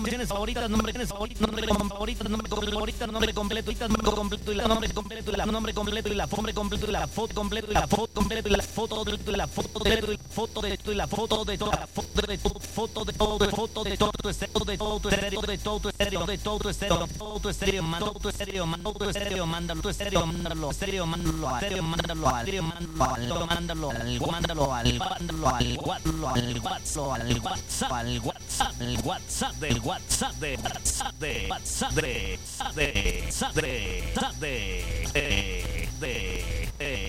canciones favoritas, nombre favorito, nombre favorito, nombre favorita, nombre completo y la nombre completo y la nombre completo y la nombre completo y la foto completo y la foto completo y la foto de la foto de foto de y la foto de toda la foto de todo foto de todo de todo tu estéreo de todo tu estéreo de todo tu estéreo de todo tu estéreo todo tu estéreo mando tu estéreo mando tu estéreo mándalo tu estéreo mándalo estéreo mándalo estéreo mándalo estéreo mándalo mándalo al mándalo al WhatsApp al WhatsApp al WhatsApp al WhatsApp al WhatsApp del WhatsApp de WhatsApp de WhatsApp de